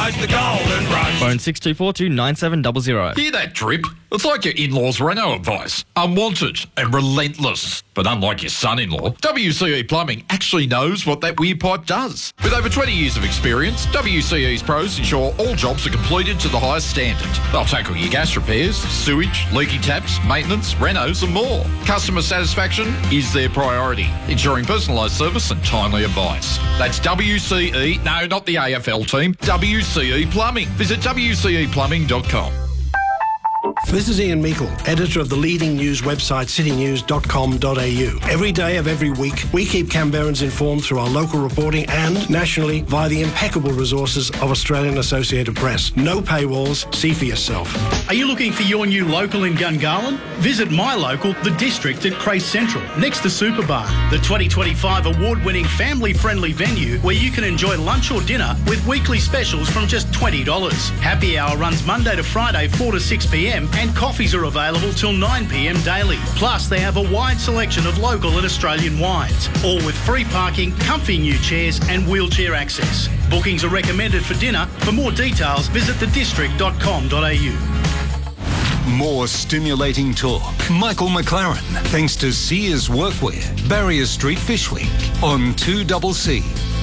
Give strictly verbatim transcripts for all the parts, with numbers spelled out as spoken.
Rise the golden rush. Phone six two four two nine seven zero zero. Hear that drip? It's like your in-laws' reno advice. Unwanted and relentless. But unlike your son-in-law, W C E Plumbing actually knows what that weird pipe does. With over twenty years of experience, W C E's pros ensure all jobs are completed to the highest standard. They'll tackle your gas repairs, sewage, leaky taps, maintenance, renos and more. Customer satisfaction is their priority, ensuring personalised service and timely advice. That's W C E, no, not the A F L team, W C E Plumbing. Visit w c e plumbing dot com. This is Ian Meikle, editor of the leading news website city news dot com dot a u. Every day of every week, we keep Canberrans informed through our local reporting and nationally via the impeccable resources of Australian Associated Press. No paywalls, see for yourself. Are you looking for your new local in Gungahlin? Visit my local, The District at Crace Central, next to Superbar, the twenty twenty-five award-winning family-friendly venue where you can enjoy lunch or dinner with weekly specials from just twenty dollars. Happy hour runs Monday to Friday, four to six p m, and coffees are available till nine p m daily. Plus, they have a wide selection of local and Australian wines, all with free parking, comfy new chairs and wheelchair access. Bookings are recommended for dinner. For more details, visit the district dot com dot a u. More stimulating talk. Michael McLaren, thanks to Sears Workwear, Barrier Street Fish Week on two C C.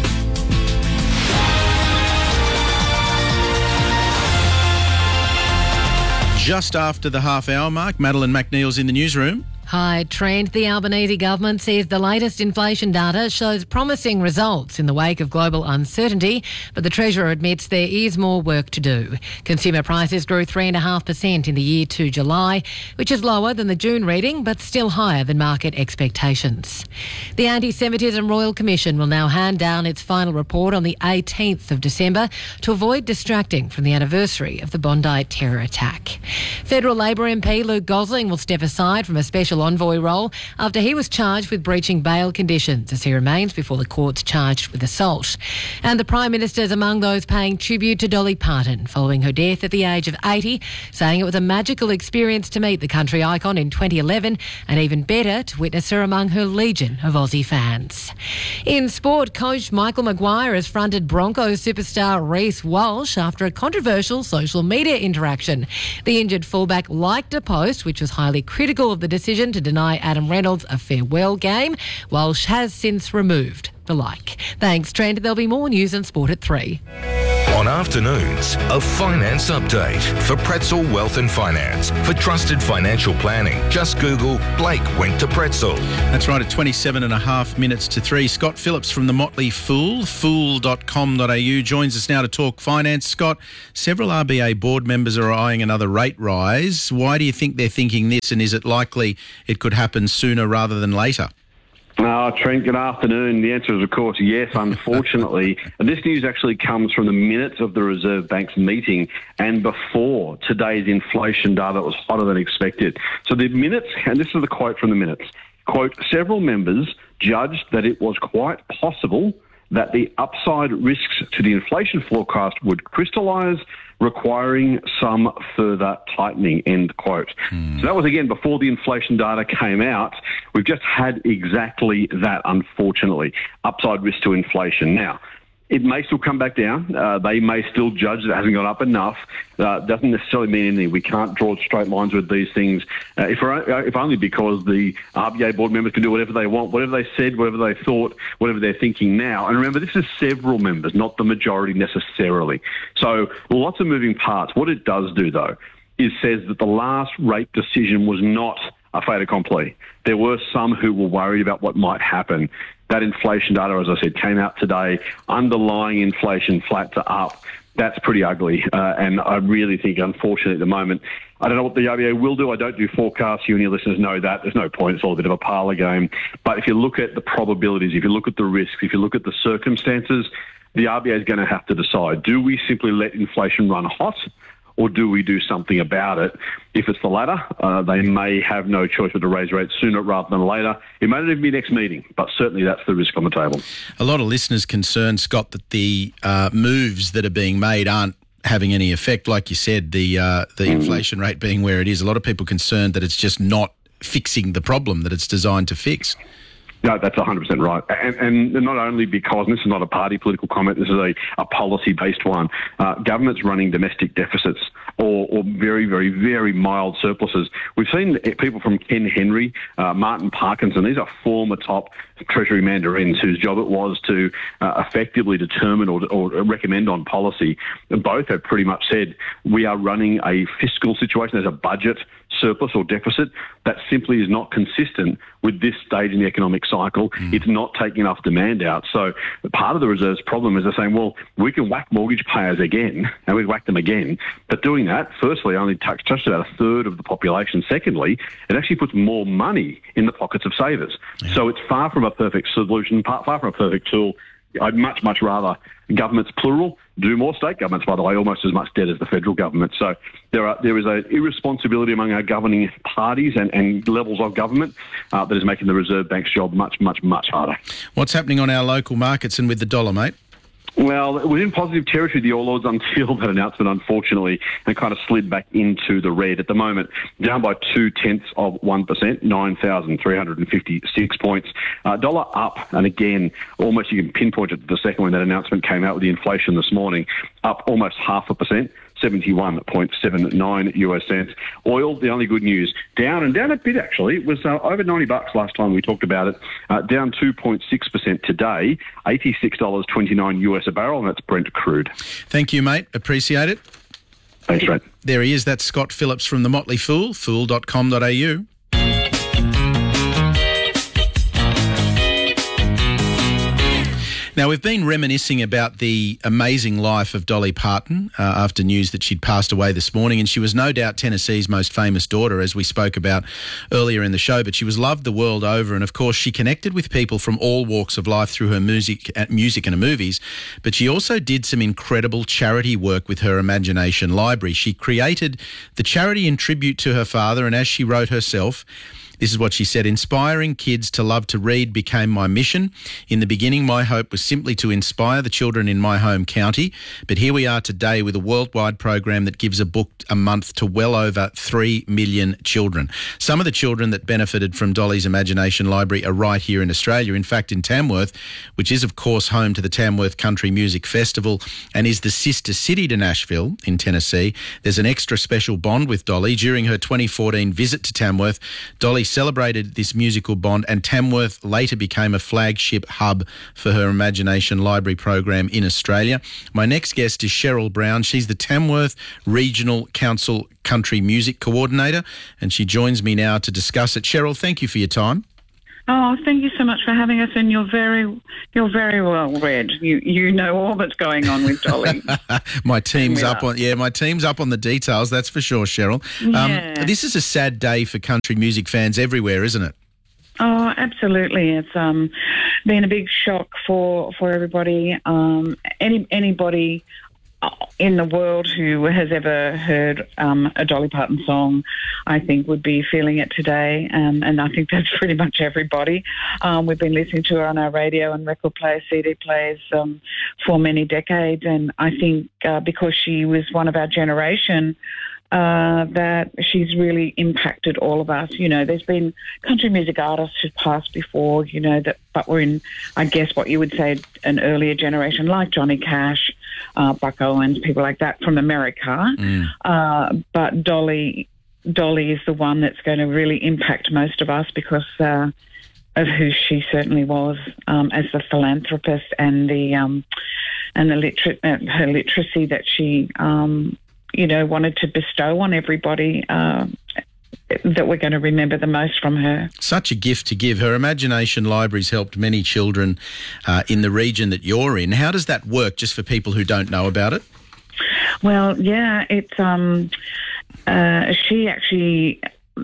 Just after the half-hour mark, Madeline McNeil's in the newsroom. Hi, Trent. The Albanese government says the latest inflation data shows promising results in the wake of global uncertainty, but the Treasurer admits there is more work to do. Consumer prices grew three point five percent in the year to July, which is lower than the June reading, but still higher than market expectations. The Anti-Semitism Royal Commission will now hand down its final report on the eighteenth of December to avoid distracting from the anniversary of the Bondi terror attack. Federal Labor M P Luke Gosling will step aside from a special envoy role after he was charged with breaching bail conditions as he remains before the courts charged with assault. And the Prime Minister is among those paying tribute to Dolly Parton following her death at the age of eighty, saying it was a magical experience to meet the country icon in twenty eleven and even better to witness her among her legion of Aussie fans. In sport, coach Michael Maguire has fronted Broncos superstar Reece Walsh after a controversial social media interaction. The injured fullback liked a post which was highly critical of the decision to deny Adam Reynolds a farewell game. Walsh has since removed the like. Thanks, Trent. There'll be more news and sport at three. On afternoons, a finance update for Pretzel Wealth and Finance. For trusted financial planning, just Google Blake went to Pretzel. That's right, at twenty-seven and a half minutes to three. Scott Phillips from the Motley Fool, fool dot com dot a u, joins us now to talk finance. Scott, several R B A board members are eyeing another rate rise. Why do you think they're thinking this, and is it likely it could happen sooner rather than later? Uh, Trent, good afternoon. The answer is, of course, yes, unfortunately. And this news actually comes from the minutes of the Reserve Bank's meeting and before today's inflation data was hotter than expected. So the minutes, and this is the quote from the minutes, quote, several members judged that it was quite possible that the upside risks to the inflation forecast would crystallise, requiring some further tightening, end quote. Mm. So that was, again, before the inflation data came out. We've just had exactly that, unfortunately, upside risk to inflation. Now, it may still come back down. Uh, they may still judge that it hasn't gone up enough. Uh, doesn't necessarily mean anything. We can't draw straight lines with these things, uh, if, if only because the R B A board members can do whatever they want, whatever they said, whatever they thought, whatever they're thinking now. And remember, this is several members, not the majority necessarily. So lots of moving parts. What it does do, though, is says that the last rate decision was not a fait accompli. There were some who were worried about what might happen. That inflation data, as I said, came out today. Underlying inflation flat to up. That's pretty ugly. Uh, and I really think, unfortunately, at the moment, I don't know what the R B A will do. I don't do forecasts. You and your listeners know that. There's no point. It's all a bit of a parlour game. But if you look at the probabilities, if you look at the risks, if you look at the circumstances, the R B A is going to have to decide, do we simply let inflation run hot, or do we do something about it? If it's the latter, uh, they may have no choice but to raise rates sooner rather than later. It may not even be next meeting, but certainly that's the risk on the table. A lot of listeners concerned, Scott, that the uh, moves that are being made aren't having any effect. Like you said, the uh, the mm. inflation rate being where it is, a lot of people concerned that it's just not fixing the problem that it's designed to fix. No, that's one hundred percent right. And, and not only because, and this is not a party political comment, this is a, a policy-based one, uh, governments running domestic deficits or, or very, very, very mild surpluses. We've seen people from Ken Henry, uh, Martin Parkinson, these are former top Treasury mandarins whose job it was to uh, effectively determine or, or recommend on policy. And both have pretty much said we are running a fiscal situation as a budget surplus or deficit that simply is not consistent with this stage in the economic cycle. Mm. It's not taking enough demand out. So part of the Reserve's problem is they're saying, well, we can whack mortgage payers again, and we whack them again. But doing that, firstly, only touched touch about a third of the population. Secondly, it actually puts more money in the pockets of savers. Yeah. So it's far from a perfect solution, far from a perfect tool. I'd much, much rather governments, plural, do more. State governments, by the way, almost as much debt as the federal government. So there are there is an irresponsibility among our governing parties and, and levels of government uh, that is making the Reserve Bank's job much, much, much harder. What's happening on our local markets and with the dollar, mate? Well, it was in positive territory, the All Ords, until that announcement, unfortunately, and kind of slid back into the red. At the moment, down by two-tenths of one percent, nine thousand three hundred fifty-six points. Uh, dollar up, and again, almost you can pinpoint it to the second when that announcement came out with the inflation this morning, up almost half a percent. seventy-one point seven nine U S cents. Oil, the only good news, down and down a bit actually. It was uh, over ninety bucks last time we talked about it, uh, down two point six percent today, eighty-six dollars twenty-nine U S a barrel, and that's Brent crude. Thank you, mate. Appreciate it. Thanks, Brent. There he is. That's Scott Phillips from the Motley Fool, fool dot com dot a u. Now, we've been reminiscing about the amazing life of Dolly Parton uh, after news that she'd passed away this morning, and she was no doubt Tennessee's most famous daughter, as we spoke about earlier in the show, but she was loved the world over, and of course she connected with people from all walks of life through her music, uh, music and her movies, but she also did some incredible charity work with her Imagination Library. She created the charity in tribute to her father, and as she wrote herself, this is what she said: inspiring kids to love to read became my mission. In the beginning, my hope was simply to inspire the children in my home county. But here we are today with a worldwide program that gives a book a month to well over three million children. Some of the children that benefited from Dolly's Imagination Library are right here in Australia. In fact, in Tamworth, which is, of course, home to the Tamworth Country Music Festival and is the sister city to Nashville in Tennessee, there's an extra special bond with Dolly. During her twenty fourteen visit to Tamworth, Dolly celebrated this musical bond, and Tamworth later became a flagship hub for her Imagination Library program in Australia. My next guest is Cheryl Brown. She's the Tamworth Regional Council Country Music Coordinator, and she joins me now to discuss it. Cheryl, thank you for your time. Oh, thank you so much for having us, and you're very, you're very well read. You you know all that's going on with Dolly. my team's up on yeah, my team's up on the details. That's for sure, Cheryl. Yeah. Um, this is a sad day for country music fans everywhere, isn't it? Oh, absolutely. It's um been a big shock for for everybody. Um, any anybody in the world who has ever heard um, a Dolly Parton song, I think, would be feeling it today, um, and I think that's pretty much everybody. Um, we've been listening to her on our radio and record players, C D players um, for many decades, and I think uh, because she was one of our generation, Uh, that she's really impacted all of us. You know, there's been country music artists who've passed before, you know, that but we're in, I guess, what you would say an earlier generation, like Johnny Cash, uh, Buck Owens, people like that from America. Mm. Uh, but Dolly, Dolly is the one that's going to really impact most of us because uh, of who she certainly was um, as the philanthropist and the um, and the liter- uh, her literacy that she. Um, you know, wanted to bestow on everybody uh, that we're going to remember the most from her. Such a gift to give. Her Imagination Library's helped many children uh, in the region that you're in. How does that work, just for people who don't know about it? Well, yeah, it's um, uh, she actually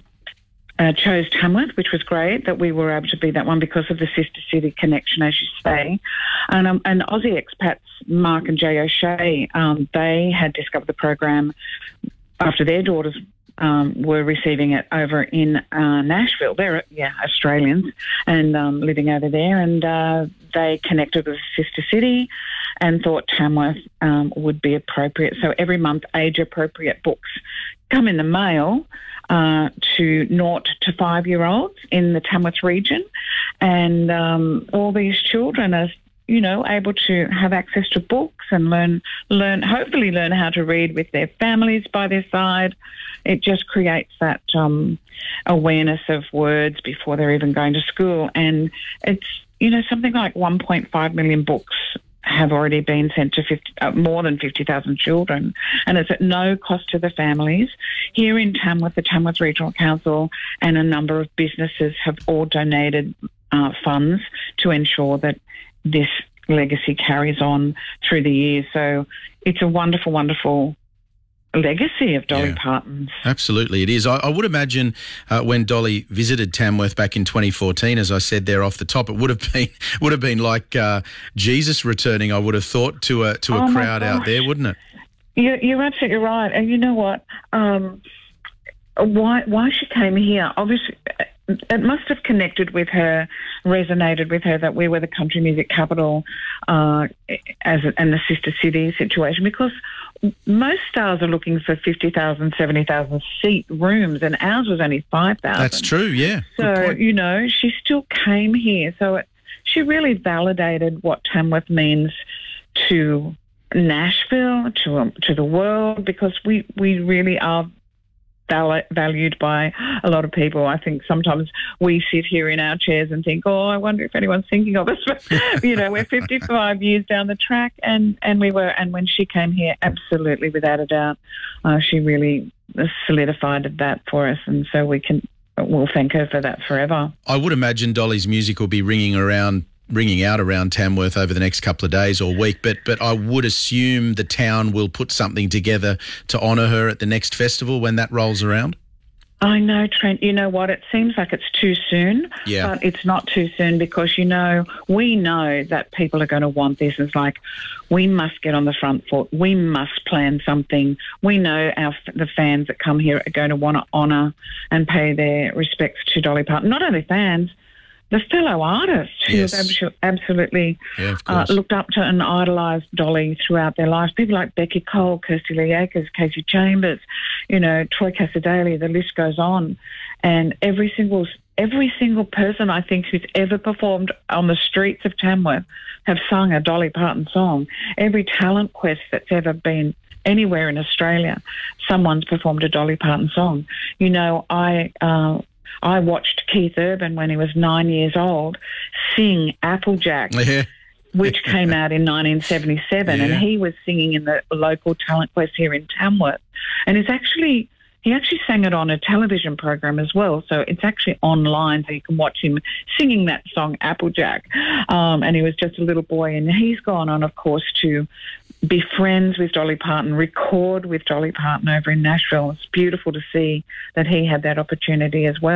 uh, chose Tamworth, which was great that we were able to be that one because of the sister city connection, as you say. And, um, and Aussie expats, Mark and Jay O'Shea, um, they had discovered the program after their daughters um, were receiving it over in uh, Nashville. They're, yeah, Australians and um, living over there, and uh, they connected with Sister City and thought Tamworth um, would be appropriate. So every month, age-appropriate books come in the mail uh, to naught to five-year-olds in the Tamworth region, and um, all these children are, you know, able to have access to books and learn, learn, hopefully learn how to read with their families by their side. It just creates that um, awareness of words before they're even going to school. And it's, you know, something like one point five million books have already been sent to fifty, uh, more than fifty thousand children, and it's at no cost to the families. Here in Tamworth, the Tamworth Regional Council and a number of businesses have all donated uh, funds to ensure that this legacy carries on through the years. So it's a wonderful, wonderful legacy of Dolly Yeah. Parton's. Absolutely, it is. I, I would imagine uh, when Dolly visited Tamworth back in twenty fourteen, as I said there off the top, it would have been would have been like uh, Jesus returning. I would have thought to a to a Oh my crowd out gosh. there, wouldn't it? You're, you're absolutely right. And you know what? Um, why why she came here, obviously, it must have connected with her, resonated with her that we were the country music capital uh, as a, and the sister city situation, because most stars are looking for fifty thousand, seventy thousand seat rooms, and ours was only five thousand. That's true, yeah. Good So, point. you know, she still came here. So it, she really validated what Tamworth means to Nashville, to um, to the world, because we, we really are val- valued by a lot of people. I think sometimes we sit here in our chairs and think, oh, I wonder if anyone's thinking of us. But, you know, we're fifty-five years down the track, and, and we were. And when she came here, absolutely, without a doubt, uh, she really solidified that for us. And so we can, we'll thank her for that forever. I would imagine Dolly's music will be ringing around, ringing out around Tamworth over the next couple of days or week. But but I would assume the town will put something together to honour her at the next festival when that rolls around. I know, Trent. You know what? It seems like it's too soon, Yeah. but it's not too soon, because, you know, we know that people are going to want this. It's like, we must get on the front foot. We must plan something. We know our the fans that come here are going to want to honour and pay their respects to Dolly Parton. Not only fans, the fellow artists who Yes. have abso- absolutely Yeah, of uh, course. looked up to and idolised Dolly throughout their lives. People like Becky Cole, Kirsty Lee Akers, Casey Chambers, you know, Troy Cassadaly, the list goes on. And every single every single person, I think, who's ever performed on the streets of Tamworth have sung a Dolly Parton song. Every talent quest that's ever been anywhere in Australia, someone's performed a Dolly Parton song. You know, I... Uh, I watched Keith Urban when he was nine years old sing Applejack, Yeah. which came out in nineteen seventy-seven, Yeah. and he was singing in the local talent quest here in Tamworth. And it's actually, he actually sang it on a television program as well, so it's actually online, so you can watch him singing that song Applejack. Um, and he was just a little boy, and he's gone on, of course, to be friends with Dolly Parton, record with Dolly Parton over in Nashville. It's beautiful to see that he had that opportunity as well.